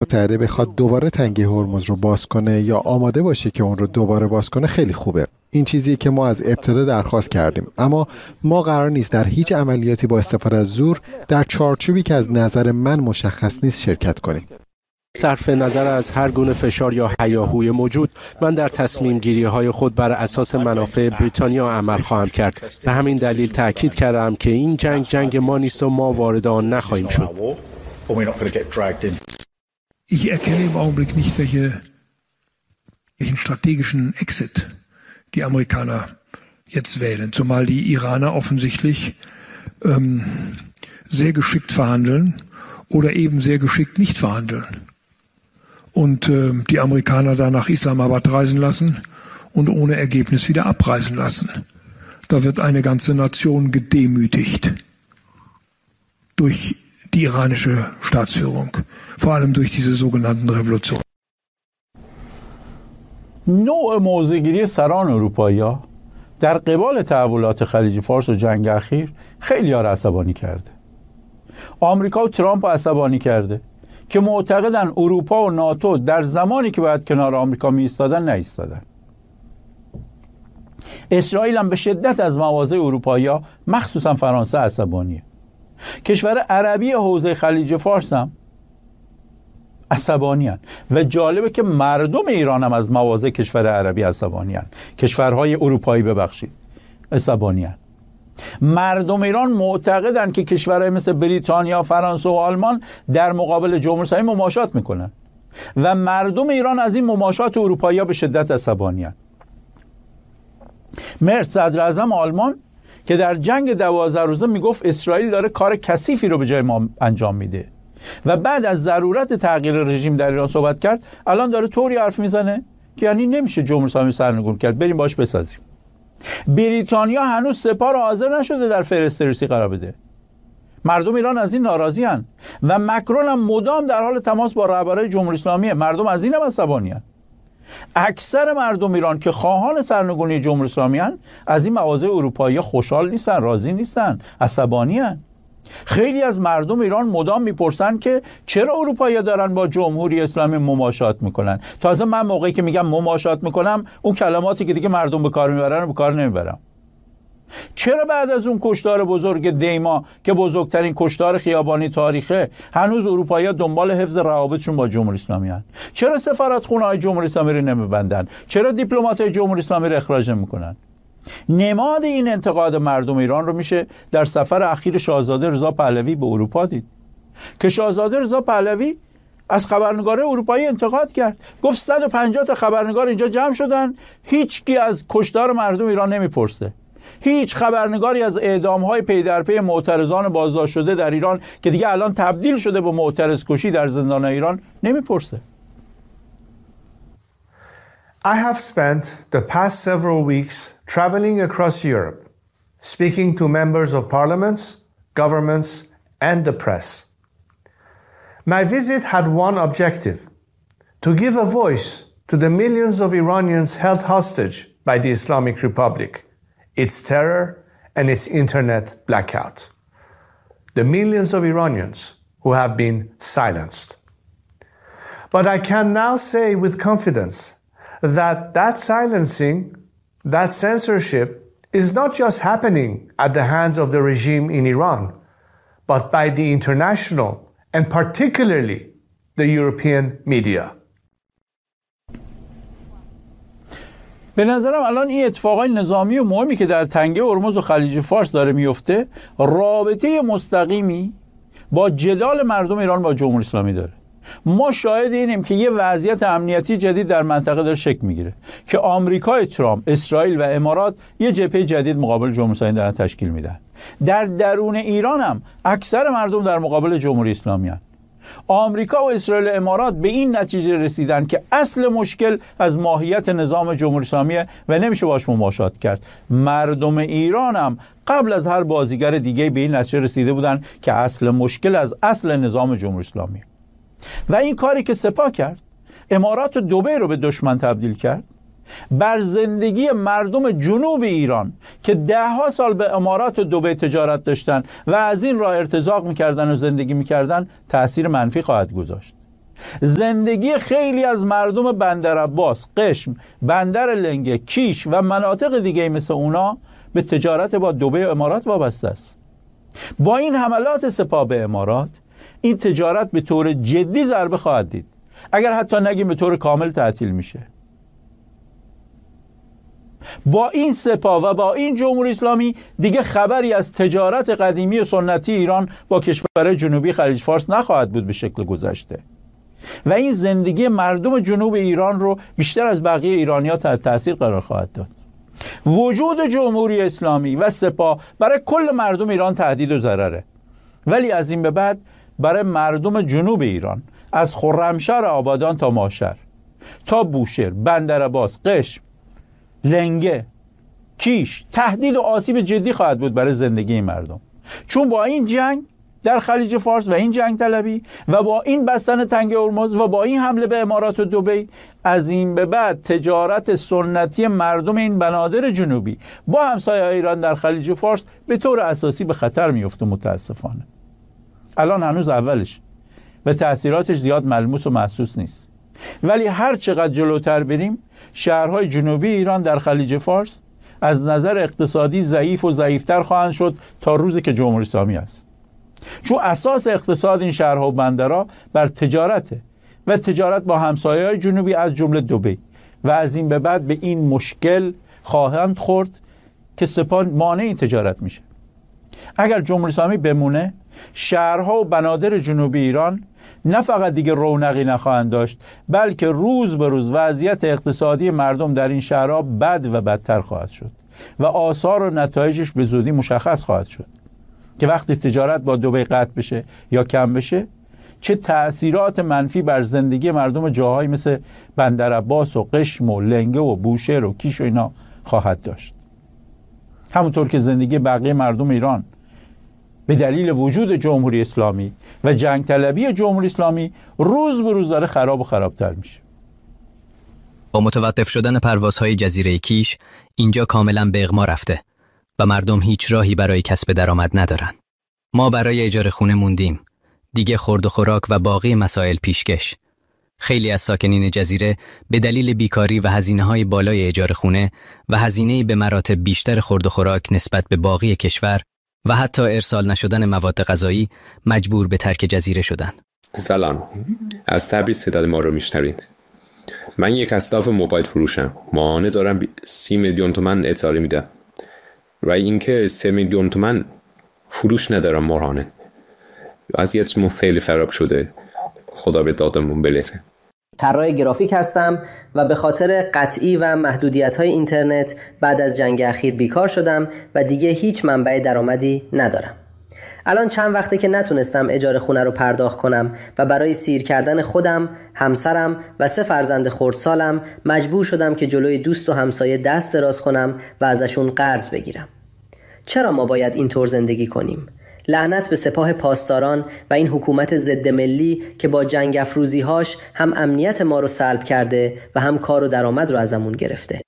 متحده بخواد دوباره تنگه هرمز رو باز کنه یا آماده باشه که اون رو دوباره باز کنه خیلی خوبه. این چیزیه که ما از ابتدا درخواست کردیم، اما ما قرار نیست در هیچ عملیاتی با استفاده از زور در چارچوبی که از نظر من مشخص نیست شرکت کنیم. صرف نظر از هر گونه فشار یا هیاهوی موجود، من در تصمیم گیری های خود بر اساس منافع بریتانیا عمل خواهم کرد. به همین دلیل تاکید کردم که این جنگ ما نیست و ما وارد آن نخواهیم شد. Ich erkenne im Augenblick nicht, welchen strategischen Exit die Amerikaner jetzt wählen, zumal die Iraner offensichtlich sehr geschickt verhandeln oder eben sehr geschickt nicht verhandeln. Und die Amerikaner da nach Islamabad reisen lassen und ohne Ergebnis wieder abreisen lassen. Da wird eine ganze Nation gedemütigt durch die iranische Staatsführung, vor allem durch diese sogenannten Revolutionen. نوع موضع‌گیری سران اروپایی‌ها در قبال تحولات خلیج فارس و جنگ اخیر خیلی ها را عصبانی کرده. آمریکا و ترامپ عصبانی کرده که معتقدن اروپا و ناتو در زمانی که باید کنار آمریکا می ایستادن نایستادن. اسرائیل هم به شدت از مواضع اروپایی‌ها مخصوصا فرانسه عصبانیه. کشور عربی حوزه خلیج فارس هم عصبانیان و جالبه که مردم ایران هم از مواضع کشور عربی عصبانیان، کشورهای اروپایی عصبانیان. مردم ایران معتقدن که کشورهای مثل بریتانیا، فرانسه و آلمان در مقابل جمهوری اسلامی مماشات میکنن و مردم ایران از این مماشات اروپایی‌ها به شدت عصبانیان. مرز صدر اعظم آلمان که در جنگ 12 روزه میگفت اسرائیل داره کار کثیفی رو به جای ما انجام میده و بعد از ضرورت تغییر رژیم در ایران صحبت کرد، الان داره طوری حرف میزنه که یعنی نمیشه جمهوری اسلامی سرنگون کرد، بریم باش بسازیم. بریتانیا هنوز سپاه رو حاضر نشده در فهرست روسی قرار بده. مردم ایران از این ناراضی هستند و مکرون هم مدام در حال تماس با رهبران جمهوری اسلامی. مردم از این هم عصبانی هستند. اکثر مردم ایران که خواهان سرنگونی جمهوری اسلامی هستند از این مواضع اروپایی خوشحال نیستن، راضی نیستن، عصبانی هستند. خیلی از مردم ایران مدام میپرسن که چرا اروپایی‌ها دارن با جمهوری اسلامی مماشات میکنن. تازه من موقعی که میگم مماشات میکنم اون کلماتی که دیگه مردم به کار میبرن به کار نمیبرم. چرا بعد از اون کشتار بزرگ دیما که بزرگترین کشتار خیابانی تاریخه هنوز اروپایی‌ها دنبال حفظ روابطشون با جمهوری اسلامی هستن؟ چرا سفارتخونه‌های جمهوری اسلامی رو نمیبندن؟ چرا دیپلمات‌های جمهوری اسلامی رو اخراج نمیکنن؟ نماد این انتقاد مردم ایران رو میشه در سفر اخیر شاهزاده رضا پهلوی به اروپا دید که شاهزاده رضا پهلوی از خبرنگار اروپایی انتقاد کرد. گفت 150 تا خبرنگار اینجا جمع شدن، هیچکی از کشتار مردم ایران نمیپرسه. هیچ خبرنگاری از اعدام‌های پی در پی معترضان بازداشت شده در ایران که دیگه الان تبدیل شده به معترض کشی در زندان ایران نمیپرسه. I have spent the past several weeks traveling across Europe, speaking to members of parliaments, governments, and the press. My visit had one objective: to give a voice to the millions of Iranians held hostage by the Islamic Republic, its terror, and its internet blackout. The millions of Iranians who have been silenced. But I can now say with confidence that silencing, that censorship is not just happening at the hands of the regime in Iran, but by the international and particularly the European media. به نظرم الان این اتفاقای نظامی و مهمی که در تنگه هرمز و خلیج فارس داره میفته رابطه مستقیمی با جدال مردم ایران با جمهوری اسلامی داره. ما شاهد اینیم که یه وضعیت امنیتی جدید در منطقه داره شکل میگیره که آمریکای ترامپ، اسرائیل و امارات یه جبهه جدید مقابل جمهوری اسلامی دارن تشکیل میدن. در درون ایران هم اکثر مردم در مقابل جمهوری اسلامی هستند. آمریکا و اسرائیل و امارات به این نتیجه رسیدن که اصل مشکل از ماهیت نظام جمهوری اسلامی و نمیشه باش مماشات کرد. مردم ایران هم قبل از هر بازیگر دیگه به این نتیجه رسیده بودن که اصل مشکل از اصل نظام جمهوری اسلامی. و این کاری که سپاه کرد، امارات و دبی رو به دشمن تبدیل کرد، بر زندگی مردم جنوب ایران که 10 سال به امارات و دبی تجارت داشتن و از این راه ارتزاق میکردن و زندگی میکردن تأثیر منفی خواهد گذاشت. زندگی خیلی از مردم بندر عباس، قشم، بندر لنگه، کیش و مناطق دیگه مثل اونا به تجارت با دبی و امارات وابسته است. با این حملات سپاه به امارات، این تجارت به طور جدی ضربه خواهد دید، اگر حتی نگیم به طور کامل تعطیل میشه. با این سپاه و با این جمهوری اسلامی دیگه خبری از تجارت قدیمی و سنتی ایران با کشورهای جنوبی خلیج فارس نخواهد بود به شکل گذشته و این زندگی مردم جنوب ایران رو بیشتر از بقیه ایرانی‌ها تحت تاثیر قرار خواهد داد. وجود جمهوری اسلامی و سپاه برای کل مردم ایران تهدید و ضرره، ولی از این به بعد برای مردم جنوب ایران، از خرمشهر آبادان تا ماشر تا بوشهر، بندر عباس، قشم، لنگه، کیش، تهدید و آسیب جدی خواهد بود برای زندگی مردم، چون با این جنگ در خلیج فارس و این جنگ طلبی و با این بستن تنگ هرمز و با این حمله به امارات و دبی، از این به بعد تجارت سنتی مردم این بنادر جنوبی با همسایه ایران در خلیج فارس به طور اساسی به خطر میفته. متاسفانه الان هنوز اولش و تأثیراتش زیاد ملموس و محسوس نیست، ولی هر چقدر جلوتر بریم شهرهای جنوبی ایران در خلیج فارس از نظر اقتصادی ضعیف و ضعیفتر خواهند شد تا روزی که جمهوری اسلامی است، چون اساس اقتصاد این شهرها و بندرها بر تجارته و تجارت با همسایه‌های جنوبی از جمله دبی و از این به بعد به این مشکل خواهند خورد که سپاه مانع این تجارت میشه. اگر جمهوری اسلامی بمونه، شهرها و بنادر جنوبی ایران نه فقط دیگه رونقی نخواهند داشت، بلکه روز به روز وضعیت اقتصادی مردم در این شهرها بد و بدتر خواهد شد و آثار و نتایجش به زودی مشخص خواهد شد که وقتی تجارت با دبی قطع بشه یا کم بشه چه تأثیرات منفی بر زندگی مردم جاهایی مثل بندر عباس و قشم و لنگه و بوشهر و کیش و اینا خواهد داشت. همونطور که زندگی بقیه مردم ایران به دلیل وجود جمهوری اسلامی و جنگ طلبی جمهوری اسلامی روز به روز داره خراب و خرابتر میشه. با متوقف شدن پروازهای جزیره کیش، اینجا کاملا به اغما رفته و مردم هیچ راهی برای کسب درآمد ندارن. ما برای اجاره خونه موندیم. دیگه خورد و خوراک و باقی مسائل پیشکش. خیلی از ساکنین جزیره به دلیل بیکاری و هزینه‌های بالای اجاره خونه و هزینه‌ای به مراتب بیشتر خورد و خوراک نسبت به باقی کشور و حتی ارسال نشدن مواد غذایی مجبور به ترک جزیره شدن. سلام، از تبریز صدای ما رو میشنوید. من یک اصلاف موبایل فروشم. ماهانه دارم 30 میلیون تومان اعطاری میدم و اینکه 3 میلیون تومان فروش ندارم ماهانه. وضعیتمون خیلی خراب شده. خدا به دادمون برسه. طراح گرافیک هستم و به خاطر قطعی و محدودیت‌های اینترنت بعد از جنگ اخیر بیکار شدم و دیگه هیچ منبع درآمدی ندارم. الان چند وقته که نتونستم اجاره خونه رو پرداخت کنم و برای سیر کردن خودم، همسرم و 3 فرزند خردسالم مجبور شدم که جلوی دوست و همسایه دست دراز کنم و ازشون قرض بگیرم. چرا ما باید اینطور زندگی کنیم؟ لعنت به سپاه پاسداران و این حکومت ضد ملی که با جنگ افروزی‌هاش هم امنیت ما رو سلب کرده و هم کار و درآمد رو ازمون گرفته.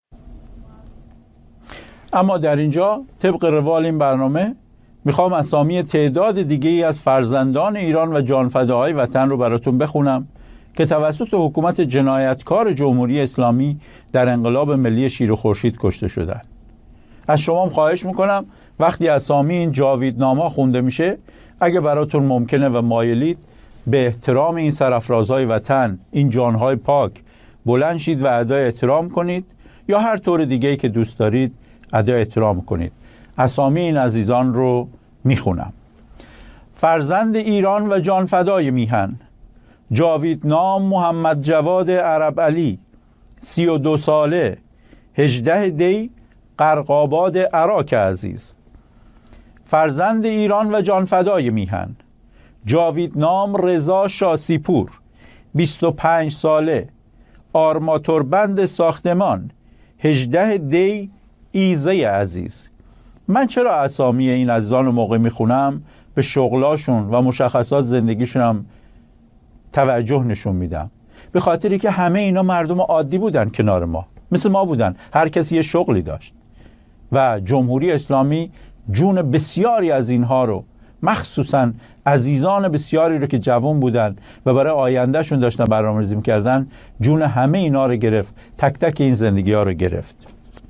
اما در اینجا طبق روال این برنامه میخوام اسامی تعداد دیگه‌ای از فرزندان ایران و جانفداهای وطن رو براتون بخونم که توسط حکومت جنایتکار جمهوری اسلامی در انقلاب ملی شیر و خورشید کشته شدن. از شما خواهش میکنم وقتی اسامی این جاویدنامه خونده میشه، اگه براتون ممکنه و مایلید، به احترام این سرافرازهای وطن، این جانهای پاک بلند شید و ادای احترام کنید یا هر طور دیگه‌ای که دوست دارید ادای احترام کنید. اسامی این عزیزان رو میخونم. فرزند ایران و جانفدای میهن: جاویدنام محمد جواد عرب علی، 32 ساله، 18 دی، غرق‌آباد عراق عزیز. فرزند ایران و جانفدای میهن: جاویدنام رضا شاسیپور، 25 ساله، آرماتوربند ساختمان، 18 دی، ایزه عزیز. من چرا اسامی این عزیزان رو موقع میخونم به شغلاشون و مشخصات زندگیشون هم توجه نشون میدم؟ به خاطری که همه اینا مردم عادی بودن، کنار ما مثل ما بودن، هر کسی یه شغلی داشت و جمهوری اسلامی جون بسیاری از اینها رو مخصوصا عزیزان بسیاری رو که جوان بودن و برای آیندهشون داشتن برنامه‌ریزی می‌کردن، جون همه اینا رو گرفت، تک تک این زندگی‌ها رو گرفت.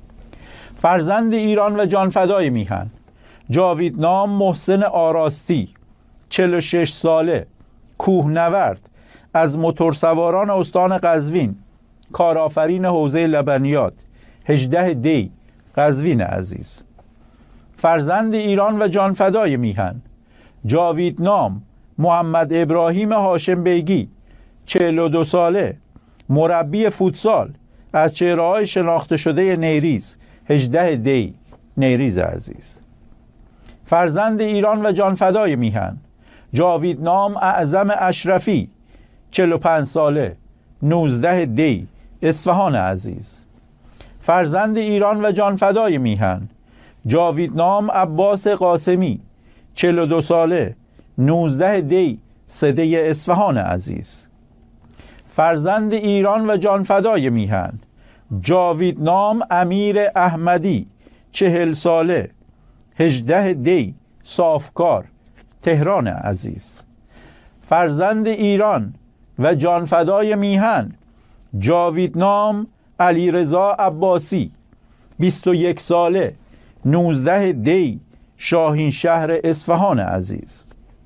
فرزند ایران و جانفدای میهن جاویدنام محسن آراستی، 46 ساله، کوهنورد، از موتورسواران استان قزوین، کارآفرین حوزه لبنیات، 18 دی، قزوین عزیز. فرزند ایران و جانفدای میهن جاویدنام محمد ابراهیم هاشم بیگی، 42 ساله، مربی فوتسال، از چهره‌های شناخته شده نیریز، 18 دی، نیریز عزیز. فرزند ایران و جانفدای میهن جاویدنام اعظم اشرفی، 45 ساله، 19 دی، اصفهان عزیز. فرزند ایران و جانفدای میهن جاویدنام عباس قاسمی، 42 ساله، 19 دی، سده اصفهان عزیز. فرزند ایران و جانفدای میهن جاویدنام امیر احمدی، 40 ساله، 18 دی، صافکار، تهران عزیز. فرزند ایران و جانفدای میهن جاویدنام علیرضا عباسی، 21 ساله، 19 دی، شاهین شهر اصفهان عزیز.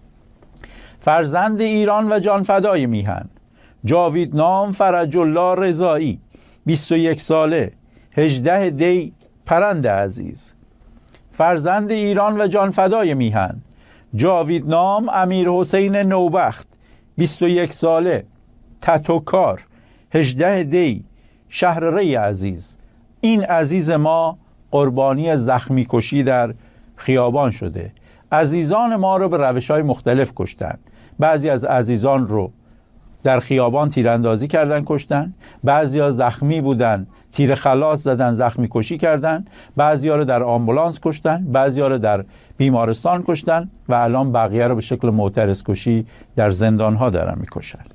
فرزند ایران و جانفدای میهن جاویدنام فرج الله رضایی، 21 ساله، 18 دی، پرند عزیز. فرزند ایران و جانفدای میهن جاویدنام امیر حسین نوبخت، 21 ساله، تتوکار، 18 دی، شهر ری عزیز. این عزیز ما قربانی زخمی کشی در خیابان شده. عزیزان ما رو به روش‌های مختلف کشتن. بعضی از عزیزان رو در خیابان تیراندازی کردن کشتن، بعضیا زخمی بودن تیر خلاص زدن زخمی کشی کردن، بعضیا رو در آمبولانس کشتن، بعضیا رو در بیمارستان کشتن و الان بقیه رو به شکل معترض کشی در زندان‌ها دارن میکشن.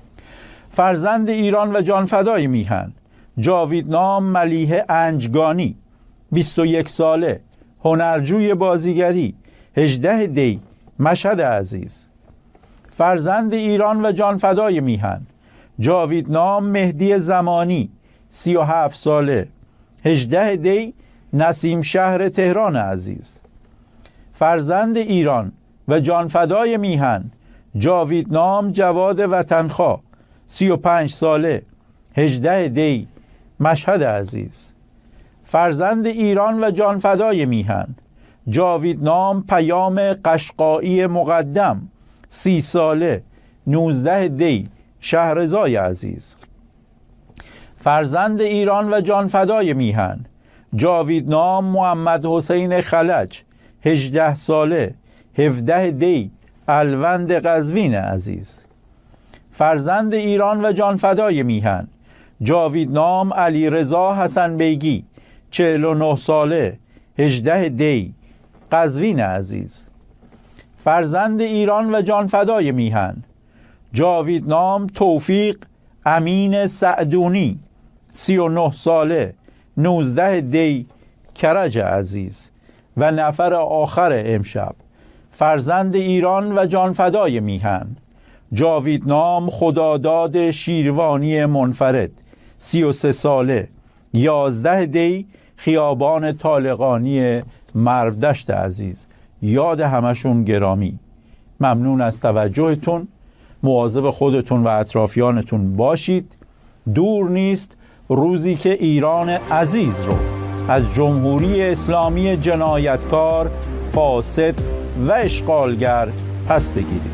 فرزند ایران و جانفدای میهن جاویدنام ملیحه انجگانی، 21 ساله، هنرجوی بازیگری، 18 دی، مشهد عزیز. فرزند ایران و جانفدای میهن جاویدنام مهدی زمانی، 37 ساله، 18 دی، نسیم شهر تهران عزیز. فرزند ایران و جانفدای میهن جاویدنام جواد وطنخواه، 35 ساله، 18 دی، مشهد عزیز. فرزند ایران و جانفدای میهن جاویدنام پیام قشقایی مقدم، 30 ساله، 19 دی، شهرزای عزیز. فرزند ایران و جانفدای میهن جاویدنام محمد حسین خلج، 18 ساله، 17 دی، الوند قزوین عزیز. فرزند ایران و جانفدای میهن جاویدنام علیرضا حسن بیگی، 49 ساله، 18 دی، قزوین عزیز. فرزند ایران و جانفدای میهن جاویدنام توفیق امین سعدونی، 39 ساله، 19 دی، کرج عزیز. و نفر آخر امشب فرزند ایران و جانفدای میهن جاویدنام خداداد شیروانی منفرد، 33 ساله، 11 دی، خیابان طالقانی مرودشت عزیز. یاد همشون گرامی. ممنون از توجهتون. مواظب خودتون و اطرافیانتون باشید. دور نیست روزی که ایران عزیز رو از جمهوری اسلامی جنایتکار، فاسد و اشغالگر پس بگیرید.